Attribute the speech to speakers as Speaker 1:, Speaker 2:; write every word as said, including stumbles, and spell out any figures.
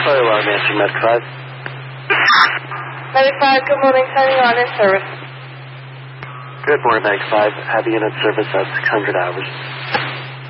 Speaker 1: Fire alarm answering Medic five.
Speaker 2: Medic five, good morning. Turning on in service.
Speaker 1: Good morning, Medic five. Have unit service at six hundred hours.